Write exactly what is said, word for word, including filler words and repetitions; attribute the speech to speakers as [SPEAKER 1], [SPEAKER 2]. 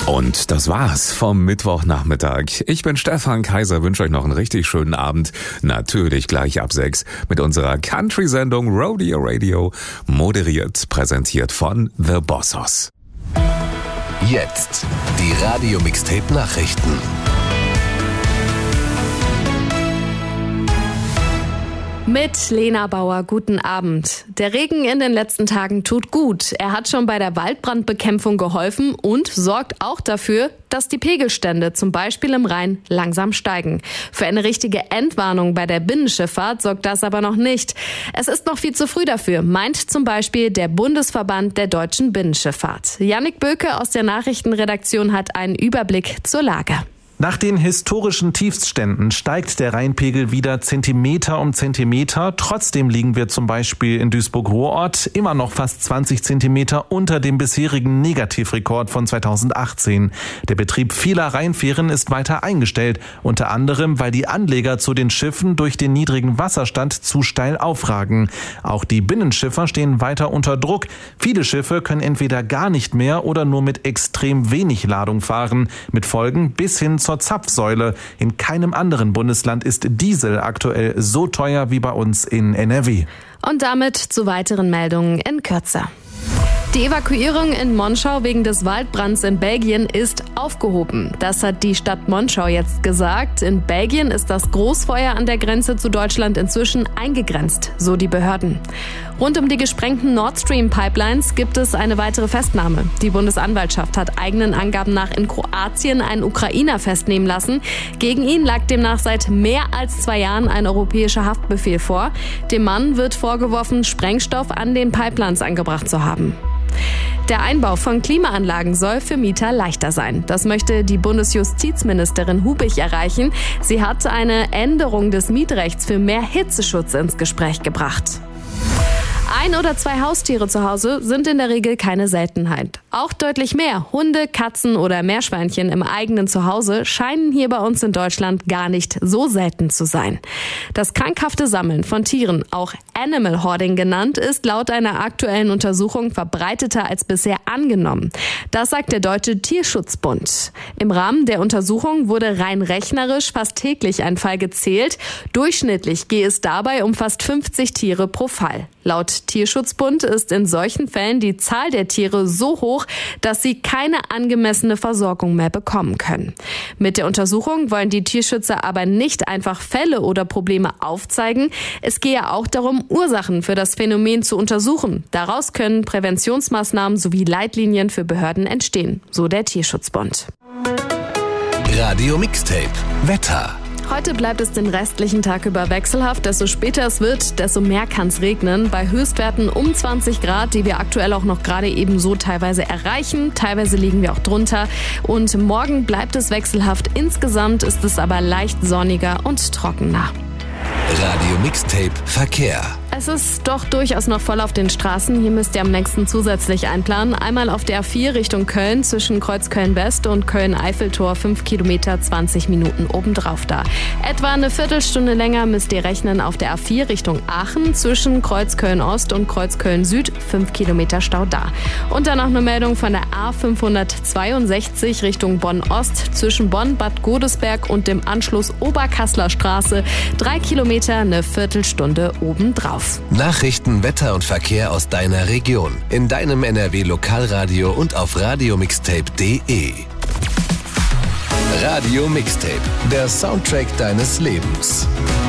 [SPEAKER 1] Und das war's vom Mittwochnachmittag. Ich bin Stefan Kaiser, wünsche euch noch einen richtig schönen Abend. Natürlich gleich ab sechs mit unserer Country-Sendung Rodeo Radio, moderiert, präsentiert von The Bossos.
[SPEAKER 2] Jetzt die Radio-Mixtape-Nachrichten.
[SPEAKER 3] Mit Lena Bauer, guten Abend. Der Regen in den letzten Tagen tut gut. Er hat schon bei der Waldbrandbekämpfung geholfen und sorgt auch dafür, dass die Pegelstände zum Beispiel im Rhein langsam steigen. Für eine richtige Entwarnung bei der Binnenschifffahrt sorgt das aber noch nicht. Es ist noch viel zu früh dafür, meint zum Beispiel der Bundesverband der deutschen Binnenschifffahrt. Jannik Böke aus der Nachrichtenredaktion hat einen Überblick zur Lage.
[SPEAKER 4] Nach den historischen Tiefstständen steigt der Rheinpegel wieder Zentimeter um Zentimeter. Trotzdem liegen wir zum Beispiel in Duisburg-Ruhrort immer noch fast zwanzig Zentimeter unter dem bisherigen Negativrekord von zweitausendachtzehn. Der Betrieb vieler Rheinfähren ist weiter eingestellt, unter anderem, weil die Anleger zu den Schiffen durch den niedrigen Wasserstand zu steil aufragen. Auch die Binnenschiffer stehen weiter unter Druck. Viele Schiffe können entweder gar nicht mehr oder nur mit extrem wenig Ladung fahren, mit Folgen bis hin zur Zapfsäule. In keinem anderen Bundesland ist Diesel aktuell so teuer wie bei uns in N R W.
[SPEAKER 3] Und damit zu weiteren Meldungen in Kürze. Die Evakuierung in Monschau wegen des Waldbrands in Belgien ist aufgehoben. Das hat die Stadt Monschau jetzt gesagt. In Belgien ist das Großfeuer an der Grenze zu Deutschland inzwischen eingegrenzt, so die Behörden. Rund um die gesprengten Nord Stream Pipelines gibt es eine weitere Festnahme. Die Bundesanwaltschaft hat eigenen Angaben nach in Kroatien einen Ukrainer festnehmen lassen. Gegen ihn lag demnach seit mehr als zwei Jahren ein europäischer Haftbefehl vor. Dem Mann wird vorgeworfen, Sprengstoff an den Pipelines angebracht zu haben. Der Einbau von Klimaanlagen soll für Mieter leichter sein. Das möchte die Bundesjustizministerin Hubich erreichen. Sie hat eine Änderung des Mietrechts für mehr Hitzeschutz ins Gespräch gebracht. Ein oder zwei Haustiere zu Hause sind in der Regel keine Seltenheit. Auch deutlich mehr Hunde, Katzen oder Meerschweinchen im eigenen Zuhause scheinen hier bei uns in Deutschland gar nicht so selten zu sein. Das krankhafte Sammeln von Tieren, auch Animal Hoarding genannt, ist laut einer aktuellen Untersuchung verbreiteter als bisher angenommen. Das sagt der Deutsche Tierschutzbund. Im Rahmen der Untersuchung wurde rein rechnerisch fast täglich ein Fall gezählt. Durchschnittlich gehe es dabei um fast fünfzig Tiere pro Fall. Laut Tierschutzbund ist in solchen Fällen die Zahl der Tiere so hoch, dass sie keine angemessene Versorgung mehr bekommen können. Mit der Untersuchung wollen die Tierschützer aber nicht einfach Fälle oder Probleme aufzeigen. Es gehe auch darum, Ursachen für das Phänomen zu untersuchen. Daraus können Präventionsmaßnahmen sowie Leitlinien für Behörden entstehen, so der Tierschutzbund.
[SPEAKER 2] Radio Mixtape Wetter.
[SPEAKER 3] Heute bleibt es den restlichen Tag über wechselhaft. Desto später es wird, desto mehr kann es regnen. Bei Höchstwerten um zwanzig Grad, die wir aktuell auch noch gerade eben so teilweise erreichen. Teilweise liegen wir auch drunter. Und morgen bleibt es wechselhaft. Insgesamt ist es aber leicht sonniger und trockener.
[SPEAKER 2] Radio Mixtape Verkehr.
[SPEAKER 3] Es ist doch durchaus noch voll auf den Straßen. Hier müsst ihr am nächsten zusätzlich einplanen. Einmal auf der A vier Richtung Köln zwischen Kreuzköln-West und Köln-Eiffeltor fünf Kilometer, zwanzig Minuten obendrauf da. Etwa eine Viertelstunde länger müsst ihr rechnen auf der A vier Richtung Aachen zwischen Kreuzköln-Ost und Kreuzköln-Süd, fünf Kilometer Stau da. Und dann noch eine Meldung von der A fünfhundertzweiundsechzig Richtung Bonn-Ost zwischen Bonn-Bad Godesberg und dem Anschluss Oberkassler Straße, drei Kilometer, eine Viertelstunde obendrauf.
[SPEAKER 2] Nachrichten, Wetter und Verkehr aus deiner Region. In deinem N R W Lokalradio und auf radiomixtape punkt de. Radio Mixtape, der Soundtrack deines Lebens.